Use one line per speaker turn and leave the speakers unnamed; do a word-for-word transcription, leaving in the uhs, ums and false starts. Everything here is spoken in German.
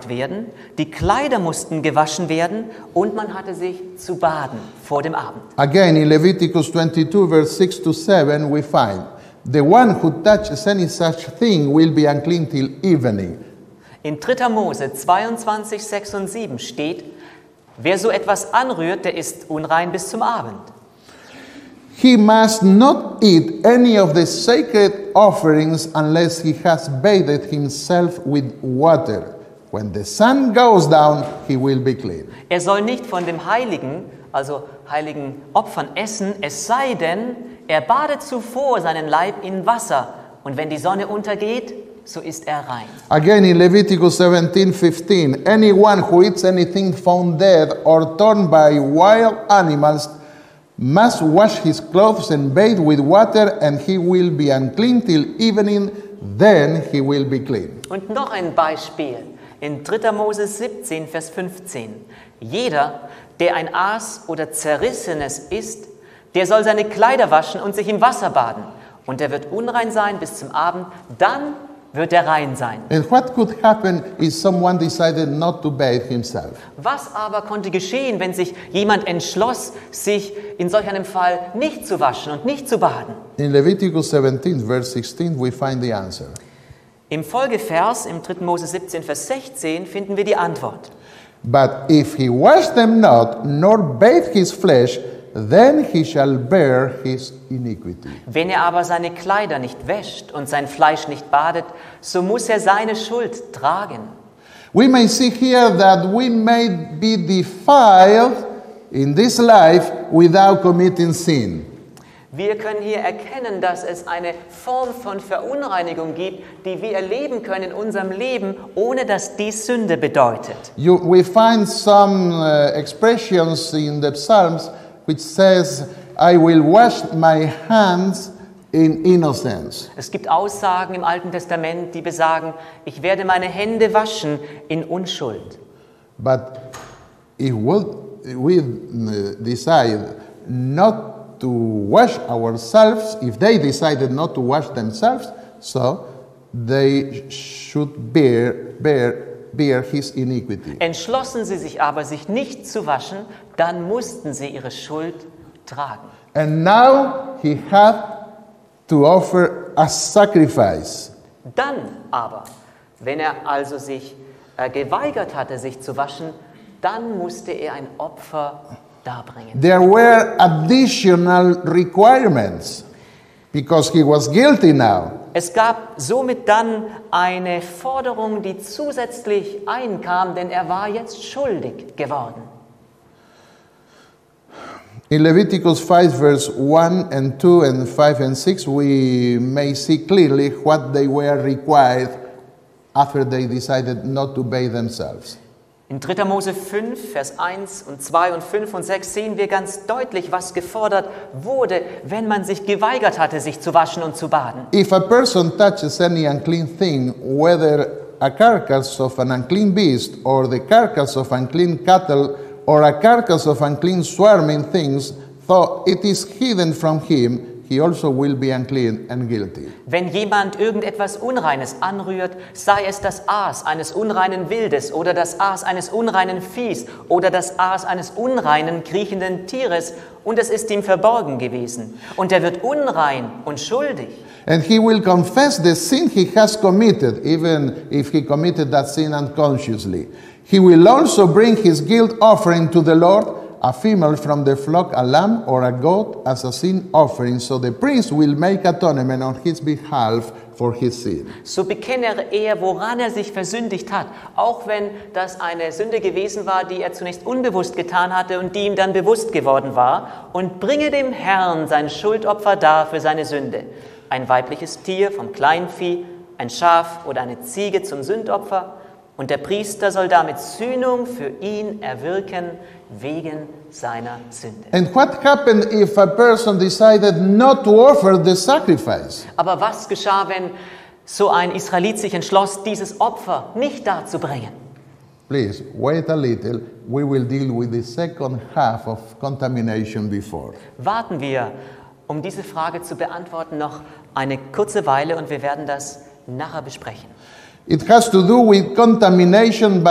gemacht werden, die Kleider mussten gewaschen werden und man hatte sich zu baden vor dem Abend.
Again, in Leviticus twenty-two, verse six to seven, we find, the one who touches any such thing will be unclean till evening.
In dritter Mose zweiundzwanzig, sechs und sieben steht, wer so etwas anrührt, der ist unrein bis zum Abend.
He must not eat any of the sacred offerings unless he has bathed himself with water. When the sun goes down, he will be clean.
Er soll nicht von dem Heiligen, also heiligen Opfern essen, es sei denn, er badet zuvor seinen Leib in Wasser. Und wenn die Sonne untergeht, so ist er rein.
Again in Leviticus seventeen fifteen, anyone who eats anything found dead or torn by wild animals must wash his clothes and bathe with water, and he will be unclean till evening, then he will be clean.
Und noch ein Beispiel in dritter Mose siebzehn, Vers fünfzehn. Jeder, der ein Aas oder Zerrissenes isst, der soll seine Kleider waschen und sich im Wasser baden. Und er wird unrein sein bis zum Abend, dann wird er rein sein.
And what could happen if someone decided not to bathe himself?
Was aber konnte geschehen, wenn sich jemand entschloss, sich in solch einem Fall nicht zu waschen und nicht zu baden?
In Leviticus seventeen, verse sixteen, we find the answer.
Im Folgevers, im dritten Mose siebzehn, Vers sechzehn, finden wir die Antwort.
But if he wash them not, nor bathe his flesh, then he shall bear his iniquity.
Wenn er aber seine Kleider nicht wäscht und sein Fleisch nicht badet, so muss er seine Schuld tragen.
We may see here that we may be defiled in this life without committing sin.
Wir können hier erkennen, dass es eine Form von Verunreinigung gibt, die wir erleben können in unserem Leben, ohne dass dies Sünde bedeutet.
You, we find some uh, expressions in the Psalms which says, I will wash my hands in innocence.
Es gibt Aussagen im Alten Testament, die besagen, ich werde meine Hände waschen in Unschuld.
But if we uh, decide not to wash ourselves, if they decided not to wash themselves, so they should bear, bear, bear his iniquity.
Entschlossen sie sich aber, sich nicht zu waschen, dann mussten sie ihre Schuld tragen.
And now he had to offer a sacrifice.
Dann aber, wenn er also sich äh, geweigert hatte, sich zu waschen, dann musste er ein Opfer darbringen.
There were additional requirements because he was guilty now.
Es gab somit dann eine Forderung, die zusätzlich einkam, denn er war jetzt schuldig geworden.
In Leviticus five, verse one and two and five and six, we may see clearly what they were required after they decided not to bathe themselves.
In dritter Mose fünf, Vers eins und zwei und fünf und sechs sehen wir ganz deutlich, was gefordert wurde, wenn man sich geweigert hatte, sich zu waschen und zu baden.
If a person touches any unclean thing, whether a carcass of an unclean beast or the carcass of unclean cattle or a carcass of unclean swarming things, though it is hidden from him, he also will be unclean and guilty.
Wenn jemand irgendetwas Unreines anrührt, sei es das Aas eines unreinen Wildes oder das Aas eines unreinen Viehs oder das Aas eines unreinen kriechenden Tieres, und es ist ihm verborgen gewesen, und er wird unrein und schuldig.
And he will confess the sin he has committed, even if he committed that sin unconsciously. He will also bring his guilt offering to the Lord, a female from the flock, a lamb or a goat as a sin offering, so the priest will make atonement on his behalf for his sin.
So bekenne er, woran er sich versündigt hat, auch wenn das eine Sünde gewesen war, die er zunächst unbewusst getan hatte und die ihm dann bewusst geworden war, und bringe dem Herrn sein Schuldopfer dar für seine Sünde. Ein weibliches Tier vom Kleinvieh, ein Schaf oder eine Ziege zum Sündopfer, und der Priester soll damit Sühnung für ihn erwirken wegen seiner Sünde.
And what happened if a person decided not to offer the sacrifice?
Aber was geschah, wenn so ein Israelit sich entschloss, dieses Opfer nicht darzubringen?
Please, wait a little. We will deal with the second half of contamination before.
Warten wir, um diese Frage zu beantworten, noch eine kurze Weile, und wir werden das nachher besprechen.
It has to do with contamination by